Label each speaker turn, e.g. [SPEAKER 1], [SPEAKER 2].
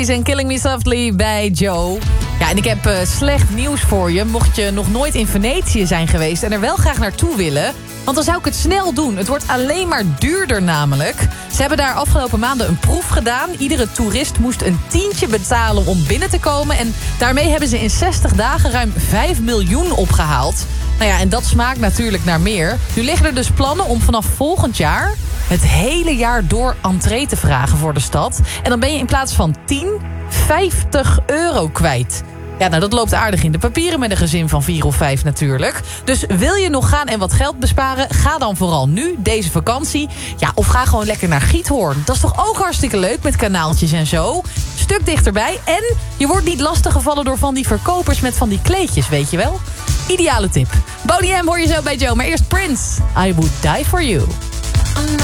[SPEAKER 1] En Killing Me Softly bij Joe. Ja, en ik heb slecht nieuws voor je. Mocht je nog nooit in Venetië zijn geweest en er wel graag naartoe willen, want dan zou ik het snel doen. Het wordt alleen maar duurder namelijk. Ze hebben daar afgelopen maanden een proef gedaan. Iedere toerist moest een tientje betalen om binnen te komen. En daarmee hebben ze in 60 dagen ruim 5 miljoen opgehaald. Nou ja, en dat smaakt natuurlijk naar meer. Nu liggen er dus plannen om vanaf volgend jaar het hele jaar door entree te vragen voor de stad. En dan ben je in plaats van 10, 50 euro kwijt. Ja, nou dat loopt aardig in de papieren met een gezin van 4 of 5 natuurlijk. Dus wil je nog gaan en wat geld besparen? Ga dan vooral nu, deze vakantie. Ja, of ga gewoon lekker naar Giethoorn. Dat is toch ook hartstikke leuk met kanaaltjes en zo. Stuk dichterbij. En je wordt niet lastiggevallen door van die verkopers met van die kleedjes, weet je wel? Ideale tip. Boney M hoor je zo bij Joe, maar eerst Prince. I Would Die For You.